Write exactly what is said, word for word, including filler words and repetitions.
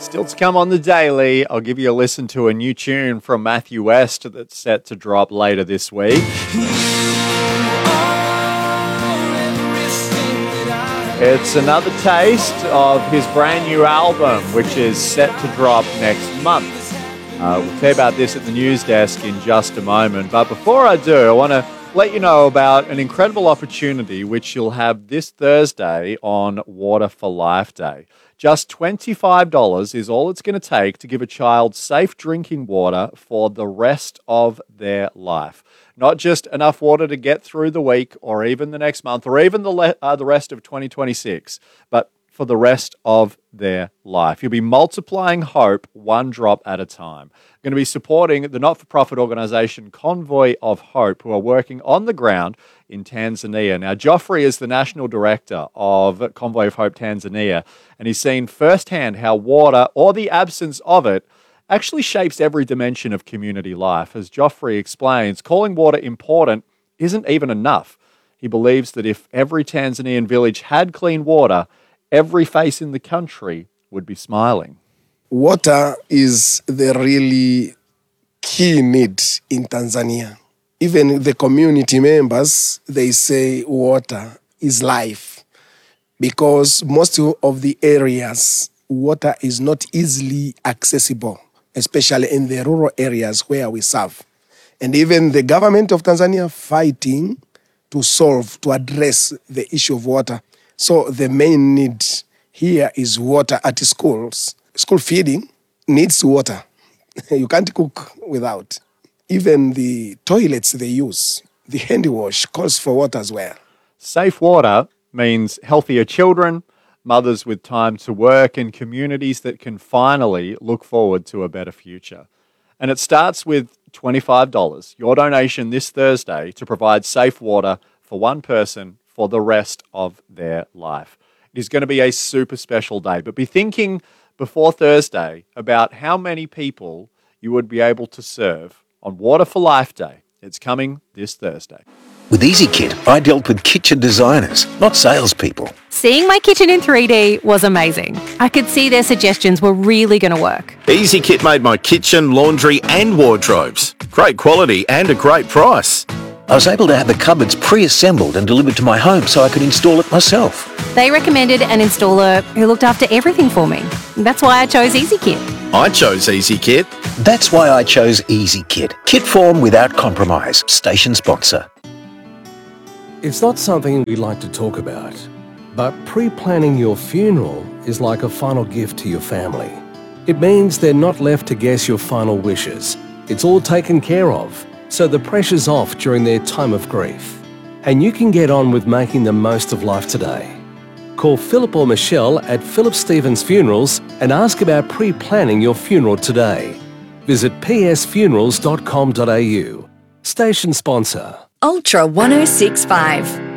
Still to come on the Daily, I'll give you a listen to a new tune from Matthew West that's set to drop later this week. It's another taste of his brand new album, which is set to drop next month. Uh, we'll tell you about this at the news desk in just a moment. But before I do, I want to let you know about an incredible opportunity which you'll have this Thursday on Water for Life Day. Just twenty-five dollars is all it's going to take to give a child safe drinking water for the rest of their life. Not just enough water to get through the week or even the next month or even the le- uh, the rest of twenty twenty-six, but for the rest of their life. You'll be multiplying hope one drop at a time. Going to be supporting the not-for-profit organisation Convoy of Hope, who are working on the ground in Tanzania. Now, Joffrey is the national director of Convoy of Hope Tanzania, and he's seen firsthand how water, or the absence of it, actually shapes every dimension of community life. As Joffrey explains, calling water important isn't even enough. He believes that if every Tanzanian village had clean water, every face in the country would be smiling. Water is the really key need in Tanzania. Even the community members, they say water is life, because most of the areas, water is not easily accessible, especially in the rural areas where we serve. And even the government of Tanzania fighting to solve, to address the issue of water. So the main need here is water at schools. School feeding needs water. You can't cook without. Even the toilets they use, the hand wash calls for water as well. Safe water means healthier children, mothers with time to work, and communities that can finally look forward to a better future. And it starts with twenty-five dollars, your donation this Thursday, to provide safe water for one person for the rest of their life. It is going to be a super special day, but be thinking before Thursday about how many people you would be able to serve on Water for Life Day. It's coming this Thursday. With EasyKit, I dealt with kitchen designers, not salespeople. Seeing my kitchen in three D was amazing. I could see their suggestions were really going to work. EasyKit made my kitchen, laundry and wardrobes. Great quality and a great price. I was able to have the cupboards pre-assembled and delivered to my home so I could install it myself. They recommended an installer who looked after everything for me. That's why I chose EasyKit. I chose EasyKit. That's why I chose EasyKit. Kit form without compromise. Station sponsor. It's not something we like to talk about, but pre-planning your funeral is like a final gift to your family. It means they're not left to guess your final wishes. It's all taken care of, so the pressure's off during their time of grief. And you can get on with making the most of life today. Call Philip or Michelle at Philip Stevens Funerals and ask about pre-planning your funeral today. Visit p s funerals dot com dot a u. Station sponsor. Ultra one oh six point five.